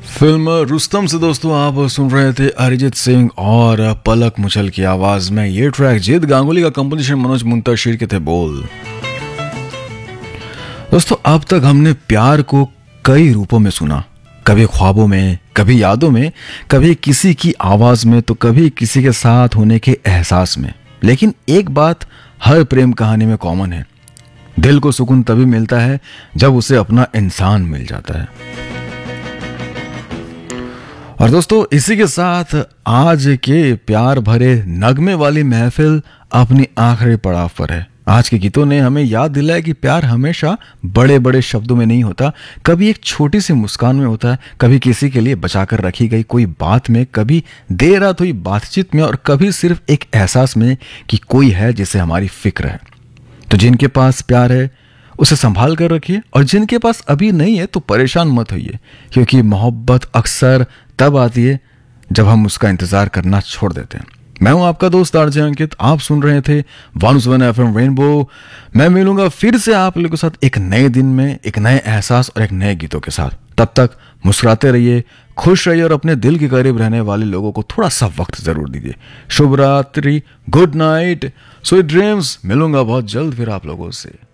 Film Rustam से दोस्तों आप सुन रहे थे अरिजीत सिंह और पलक मुचल की आवाज में ये ट्रैक जीत गांगुली का कंपोजिशन मनोज मुंतशिर के थे बोल। दोस्तों अब तक हमने प्यार को कई रूपों में सुना, कभी ख्वाबों में, कभी यादों में, कभी किसी की आवाज में, तो कभी किसी के साथ होने के एहसास में। लेकिन एक बात हर प्रेम कहानी में कॉमन है, दिल को सुकून तभी मिलता है जब उसे अपना इंसान मिल जाता है। और दोस्तों इसी के साथ आज के प्यार भरे नगमे वाली महफिल अपनी आखिरी पड़ाव पर है। आज के गीतों ने हमें याद दिलाया कि प्यार हमेशा बड़े बड़े शब्दों में नहीं होता, कभी एक छोटी सी मुस्कान में होता है, कभी किसी के लिए बचाकर रखी गई कोई बात में, कभी देर रात हुई बातचीत में, और कभी सिर्फ एक एहसास में कि कोई है जिसे हमारी फिक्र है। तो जिनके पास प्यार है उसे संभाल कर रखिए, और जिनके पास अभी नहीं है तो परेशान मत होइए, क्योंकि मोहब्बत अक्सर तब आती है जब हम उसका इंतजार करना छोड़ देते हैं। मैं हूं आपका दोस्त आरजे अंकित, आप सुन रहे थे 101 FM रेनबो। मैं मिलूंगा फिर से आप लोगों के साथ एक नए दिन में, एक नए एहसास और एक नए गीतों के साथ। तब तक मुस्कुराते रहिए, खुश रहिए और अपने दिल के करीब रहने वाले लोगों को थोड़ा सा वक्त जरूर दीजिए। शुभ रात्रि, गुड नाइट, स्वीट ड्रीम्स। मिलूंगा बहुत जल्द फिर आप लोगों से।